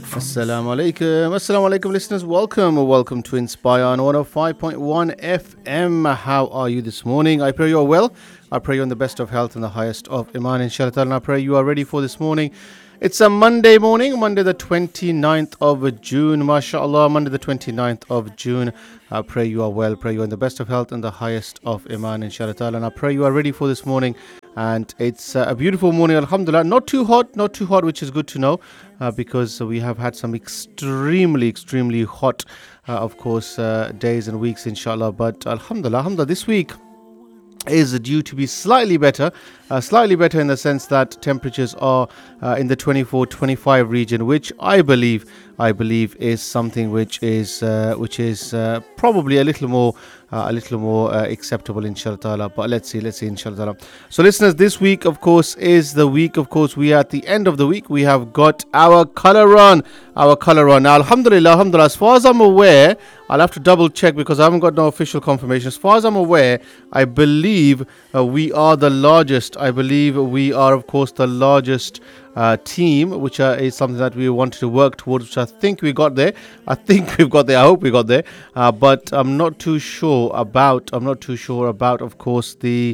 Assalamu alaikum, listeners. Welcome to Inspire on 105.1 FM. How are you this morning? I pray you are well. I pray you're in the best of health and the highest of Iman, inshallah. And I pray you are ready for this morning. It's a Monday morning, Monday the 29th of June, mashallah, Monday the 29th of June. I pray you are well, pray you are in the best of health and the highest of Iman, inshallah. And I pray you are ready for this morning. And it's a beautiful morning, alhamdulillah. Not too hot, which is good to know, because we have had some extremely hot, days and weeks, inshallah. But alhamdulillah, this week is due to be slightly better in the sense that temperatures are in the 24-25 region, which I believe is something which is probably a little more acceptable, inshallah. But let's see, inshallah. So listeners, this week of course is the week, we are at the end of the week. We have got our color run. Now alhamdulillah, as far as I'm aware, I'll have to double check because I haven't got no official confirmation. As far as I'm aware, I believe we are the largest. I believe we are, of course, the largest team, which is something that we wanted to work towards, which I think we got there. I hope we got there. But I'm not too sure about, of course, I'm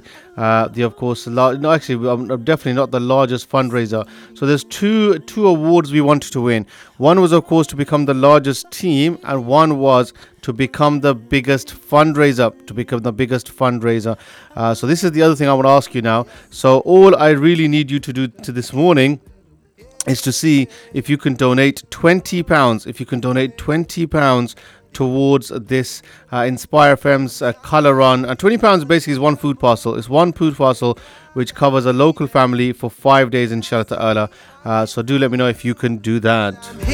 definitely not the largest fundraiser. So there's two awards we wanted to win. One was, of course, to become the largest team, and one was to become the biggest fundraiser. So this is the other thing I want to ask you now. So all I really need you to do to this morning is to see if you can donate £20. If you can donate £20 towards this Inspire FM's colour run. And £20 basically is one food parcel. It's one food parcel which covers a local family for 5 days, inshallah ta'ala. So do let me know if you can do that.